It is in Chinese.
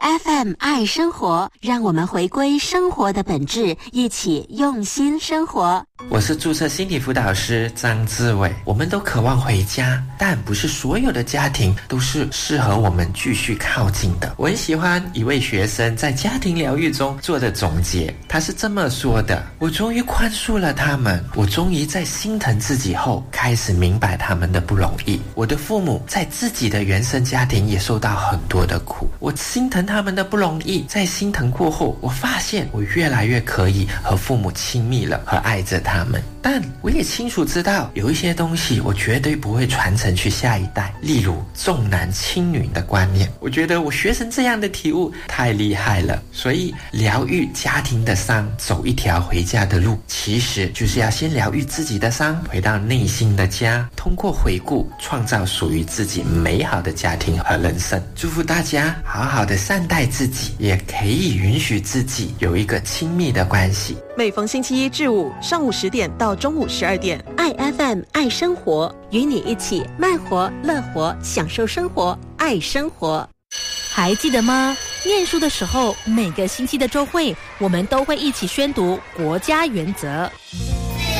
FM 爱生活，让我们回归生活的本质，一起用心生活。 我是注册心理辅导师张志伟。我们都渴望回家，但不是所有的家庭都是适合我们继续靠近的。我很喜欢一位学生在家庭疗愈中做的总结，他是这么说的：我终于宽恕了他们，我终于在心疼自己后开始明白他们的不容易。我的父母在自己的原生家庭也受到很多的苦，我心疼他们的不容易。在心疼过后，我发现我越来越可以和父母亲密了，和爱着他们。但我也清楚知道，有一些东西我绝对不会传承去下一代，例如重男轻女的观念。我觉得我学成这样的体悟太厉害了，所以疗愈家庭的伤，走一条回家的路，其实就是要先疗愈自己的伤，回到内心的家，通过回顾创造属于自己美好的家庭和人生。祝福大家好好的善待自己，也可以允许自己有一个亲密的关系。 每逢星期一至五上午10点到中午12点， 爱 FM 爱生活，与你一起慢活乐活，享受生活，爱生活。 还记得吗？念书的时候，每个星期的周会，我们都会一起宣读国家原则。